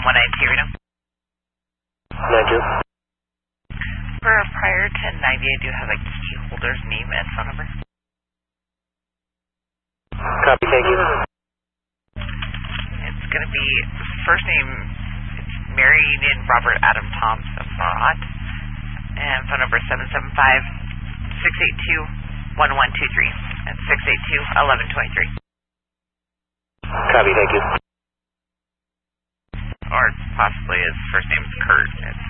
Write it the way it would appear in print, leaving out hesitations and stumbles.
192 right now. 92. For prior to 90, I do have a key holder's name and phone number. Copy, thank you. It's going to be first name, it's Mary Union Robert Adam Tom Safrat, and phone number 775-682-1123, and 682-1123. Copy, thank you. Or possibly his first name is Kurt. It's